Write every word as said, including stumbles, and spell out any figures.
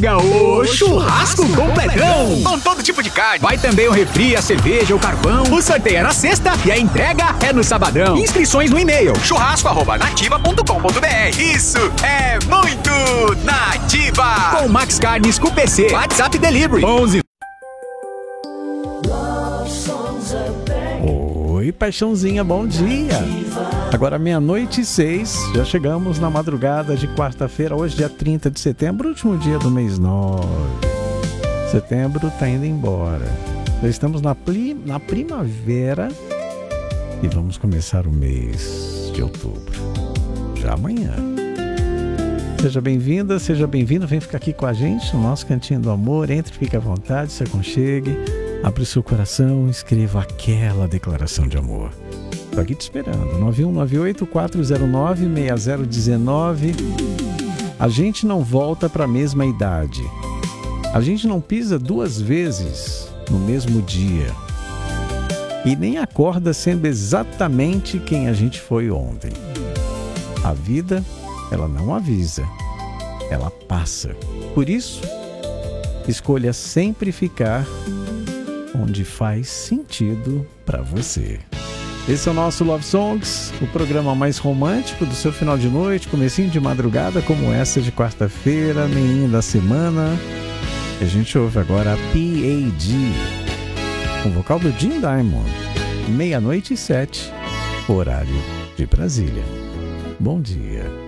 chega o churrasco completão. Com todo tipo de carne. Vai também o refri, a cerveja, o carvão. O sorteio é na sexta e a entrega é no sabadão. Inscrições no e-mail churrasco arroba nativa ponto com ponto br. Isso é muito Nativa. Com Max Carnes com P C. WhatsApp Delivery onze. Oi, paixãozinha, bom dia. Agora meia-noite e seis, já chegamos na madrugada de quarta-feira, hoje dia trinta de setembro, último dia do mês nove. Setembro tá indo embora. Já estamos na, pli, na primavera e vamos começar o mês de outubro, já amanhã. Seja bem-vinda, seja bem-vindo, vem ficar aqui com a gente no nosso Cantinho do Amor. Entre, fique à vontade, se aconchegue, abre o seu coração, escreva aquela declaração de amor. Estou aqui te esperando, nove um nove oito, quatro zero nove, seis zero um nove. A gente não volta para a mesma idade. A gente não pisa duas vezes no mesmo dia. E nem acorda sendo exatamente quem a gente foi ontem. A vida, ela não avisa, ela passa. Por isso, escolha sempre ficar onde faz sentido para você. Esse é o nosso Love Songs, o programa mais romântico do seu final de noite, comecinho de madrugada como essa de quarta-feira, meio da semana. E a gente ouve agora a P A D, com o vocal do Jim Diamond, meia-noite e sete, horário de Brasília. Bom dia.